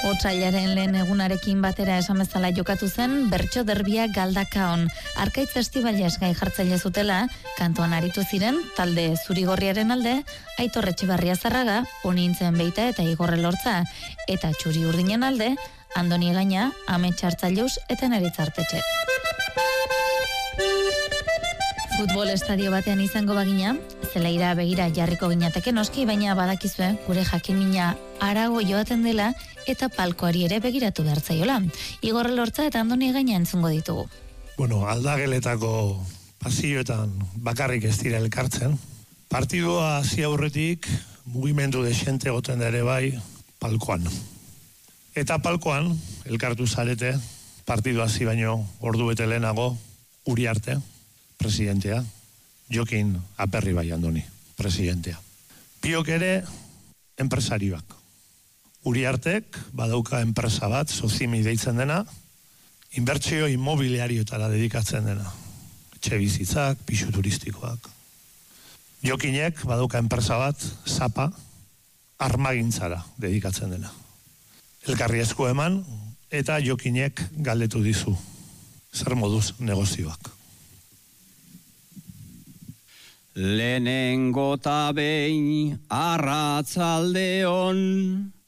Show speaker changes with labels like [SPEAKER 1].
[SPEAKER 1] Otsailaren lehen egunarekin batera esan bezala jokatu zen bertso derbia Galdakaon. Arkaitz Estiballes gai jartzaile zutela, kantuan aritu ziren talde zurigorriaren alde, Aitor Etxebarria Zarraga, Onintzen Beita eta Igor Elortza, eta Txuri Urdinen alde, Andoni Gaina, Amets Hartzailuz eta Neritz Artetxe. Futbol estadio batean izango bagina, zelaira begira jarriko ginateke noski, baina badakizue gure jakinmina harago joaten dela eta palkoari ere begiratu behar zaiola. Igor Elortza eta Andoni Gaina entzungo ditugu.
[SPEAKER 2] Bueno, aldageletako pasilloetan bakarrik ez dira elkartzen. Partidua hasi aurretik mugimendu desente egoten da ere bai palkoan. Eta palkoan elkartu zarete partidua hasi baino ordu bete lehenago Uriarte, presidentea, Jokin Aperribai Andoni, presidentea. Biok ere enpresarioak. Uriartek badauka enpresa bat, Sozimi deitzen dena, inbertsio immobiliarioetara dedikatzen dena. Etxe bizitzak, pisu turistikoak. Jokinek badauka enpresa bat, Zapa, armagintzara dedikatzen dena. Elkarri esku eman, eta Jokinek galdetu dizu. Zer moduz negozioak.
[SPEAKER 3] Lehenengo ta behin arratzaldeon